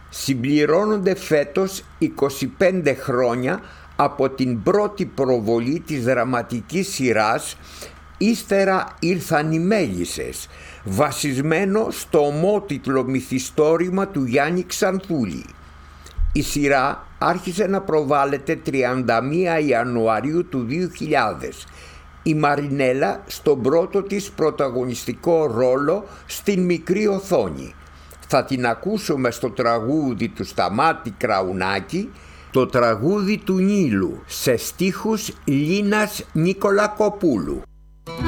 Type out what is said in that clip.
Συμπληρώνονται φέτος 25 χρόνια από την πρώτη προβολή της δραματικής σειράς «Ύστερα ήρθαν οι Μέλισσες», βασισμένο στο ομότιτλο μυθιστόρημα του Γιάννη Ξανθούλη. Η σειρά άρχισε να προβάλλεται 31 Ιανουαρίου του 2000. Η Μαρινέλα στον πρώτο της πρωταγωνιστικό ρόλο στην μικρή οθόνη. Θα την ακούσουμε στο τραγούδι του Σταμάτη Κραουνάκη, το τραγούδι του Νείλου, σε στίχους Λίνας Νικολακοπούλου.